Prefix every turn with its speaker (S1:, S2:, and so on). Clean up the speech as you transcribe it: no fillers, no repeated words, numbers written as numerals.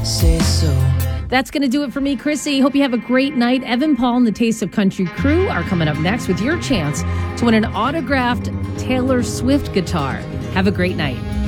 S1: Say so.
S2: That's going to do it for me, Chrissy. Hope you have a great night. Evan Paul and the Taste of Country crew are coming up next with your chance to win an autographed Taylor Swift guitar. Have a great night.